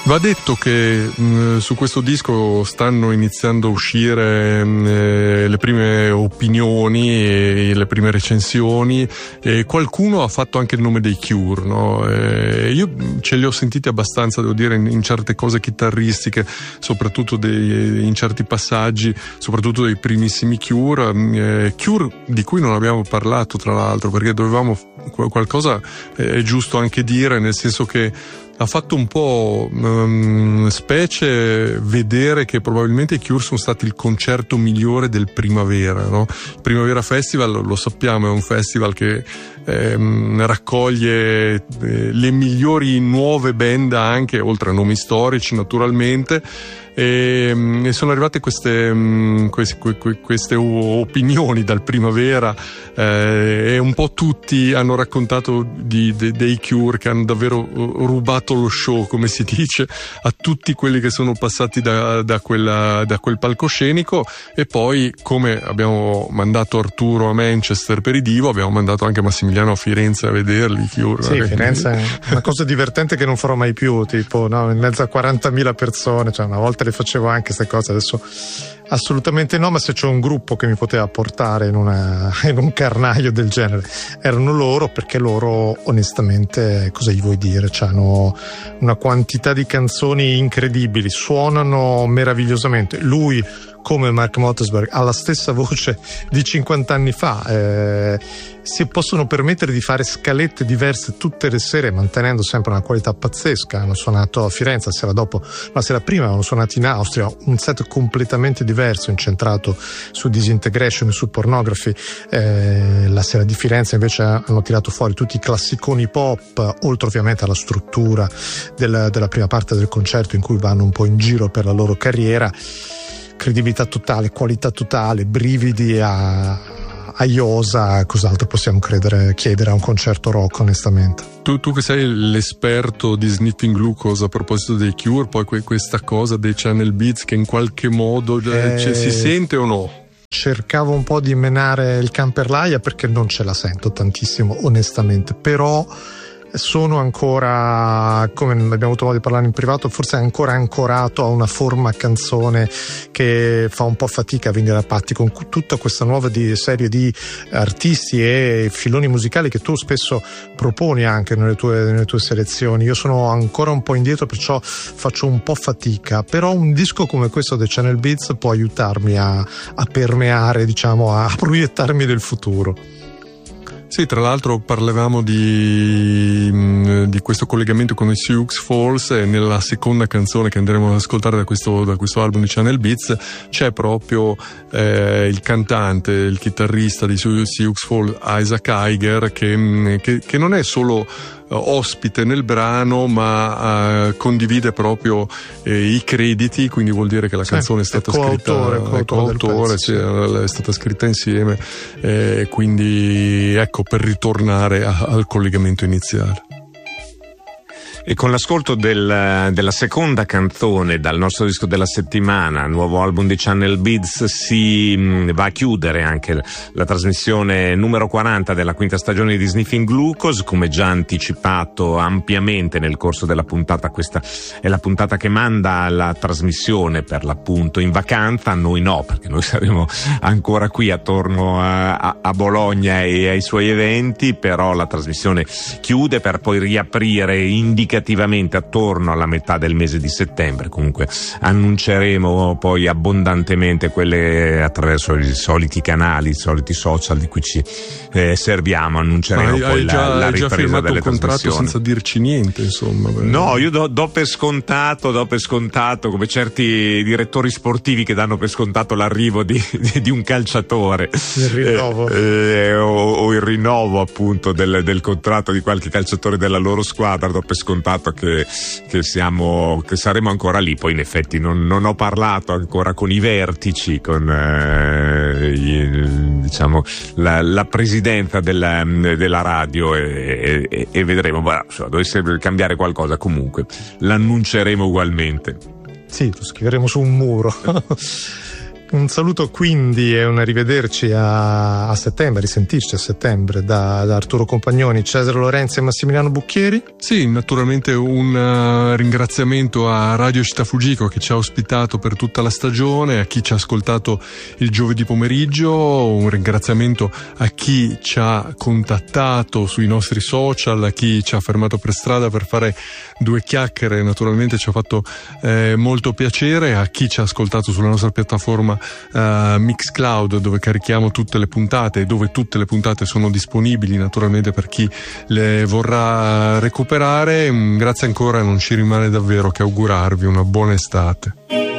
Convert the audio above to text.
Va detto che su questo disco stanno iniziando a uscire le prime opinioni e le prime recensioni, e qualcuno ha fatto anche il nome dei Cure, no? Io ce li ho sentiti abbastanza, devo dire, in certe cose chitarristiche, soprattutto in certi passaggi, soprattutto dei primissimi Cure di cui non abbiamo parlato, tra l'altro, perché dovevamo qualcosa, è giusto anche dire, nel senso che ha fatto un po' specie vedere che probabilmente i Cure sono stati il concerto migliore del Primavera, no? Il Primavera Festival, lo sappiamo, è un festival che raccoglie le migliori nuove band, anche oltre a nomi storici naturalmente, e sono arrivate queste opinioni dal Primavera, e un po' tutti hanno raccontato dei Cure che hanno davvero rubato lo show, come si dice, a tutti quelli che sono passati da quel palcoscenico. E poi, come abbiamo mandato Arturo a Manchester per i Divo, abbiamo mandato anche Massimiliano a Firenze a vederli, i Cure. Sì, Firenze è una cosa divertente che non farò mai più, tipo, no, in mezzo a 40.000 persone, cioè una volta le facevo anche queste cose, adesso assolutamente no. Ma se c'è un gruppo che mi poteva portare in un carnaio del genere erano loro, perché loro onestamente, cosa gli vuoi dire, hanno una quantità di canzoni incredibili, suonano meravigliosamente. Lui, come Mark Mothersbaugh, ha la stessa voce di 50 anni fa, si possono permettere di fare scalette diverse tutte le sere, mantenendo sempre una qualità pazzesca. Hanno suonato a Firenze, la sera prima hanno suonato in Austria, un set completamente diverso, incentrato su Disintegration e su Pornography. La sera di Firenze invece hanno tirato fuori tutti i classiconi pop, oltre ovviamente alla struttura della prima parte del concerto, in cui vanno un po' in giro per la loro carriera. Credibilità totale, qualità totale, brividi a iosa. Cos'altro possiamo chiedere a un concerto rock, onestamente? Tu che sei l'esperto di Sniffing Glucose, a proposito dei Cure, poi questa cosa dei Channel Beats che in qualche modo si sente o no? Cercavo un po' di menare il can per l'aia, perché non ce la sento tantissimo, onestamente, però sono ancora, come abbiamo avuto modo di parlare in privato, forse ancora ancorato a una forma canzone che fa un po' fatica a venire a patti con tutta questa nuova serie di artisti e filoni musicali che tu spesso proponi anche nelle tue selezioni. Io sono ancora un po' indietro, perciò faccio un po' fatica, però un disco come questo dei Channel Beats può aiutarmi a permeare, diciamo, a proiettarmi del futuro. Sì, tra l'altro parlavamo di questo collegamento con i Sioux Falls, e nella seconda canzone che andremo ad ascoltare da questo album di Channel Beats c'è proprio il cantante, il chitarrista di Sioux Falls, Isaac Iger, che non è solo ospite nel brano, ma condivide proprio i crediti, quindi vuol dire che la canzone è stata scritta coautore, sì, è stata scritta insieme, quindi ecco, per ritornare al collegamento iniziale. E con l'ascolto della seconda canzone dal nostro disco della settimana, nuovo album di Channel Beats, si va a chiudere anche la trasmissione numero 40 della quinta stagione di Sniffing Glucose. Come già anticipato ampiamente nel corso della puntata, questa è la puntata che manda la trasmissione per l'appunto in vacanza. Noi no, perché noi saremo ancora qui attorno a Bologna e ai suoi eventi, però la trasmissione chiude per poi riaprire indicativamente attorno alla metà del mese di settembre. Comunque annunceremo poi abbondantemente quelle attraverso i soliti canali, i soliti social di cui ci serviamo. Annunceremo poi la ripresa delle trasmissioni. Hai già firmato un contratto senza dirci niente, insomma? No, io do per scontato, come certi direttori sportivi che danno per scontato l'arrivo di un calciatore, il rinnovo o il rinnovo appunto del contratto di qualche calciatore della loro squadra. Do per scontato che saremo ancora lì. Poi in effetti non ho parlato ancora con i vertici, con diciamo la presidenza della radio, e vedremo. Dovesse cambiare qualcosa, comunque l'annunceremo ugualmente. Sì, lo scriveremo su un muro. Un saluto quindi e un arrivederci a settembre, risentirci a settembre da Arturo Compagnoni, Cesare Lorenzi e Massimiliano Bucchieri. Sì, naturalmente un ringraziamento a Radio Città Fujiko che ci ha ospitato per tutta la stagione, a chi ci ha ascoltato il giovedì pomeriggio, un ringraziamento a chi ci ha contattato sui nostri social, a chi ci ha fermato per strada per fare due chiacchiere, naturalmente ci ha fatto molto piacere, a chi ci ha ascoltato sulla nostra piattaforma Mixcloud, dove carichiamo tutte le puntate, dove tutte le puntate sono disponibili naturalmente per chi le vorrà recuperare. Grazie ancora, non ci rimane davvero che augurarvi una buona estate.